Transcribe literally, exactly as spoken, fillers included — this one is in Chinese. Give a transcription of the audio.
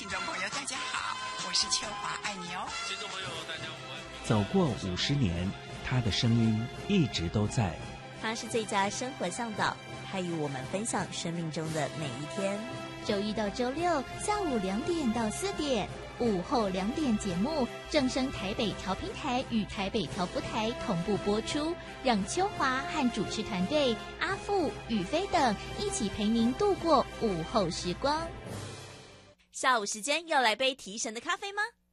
听众朋友，大家好，我是秋华，爱你哦。 听众朋友，大家午安。 走过五十年，他的声音一直都在。 他是最佳生活向导，他与我们分享生命中的每一天。 周一到周六下午两点到四点，午后两点节目正声台北调频台与台北调布台同步播出，让秋华和主持团队阿富、宇飞等一起陪您度过午后时光。 下午时间要来杯提神的咖啡吗？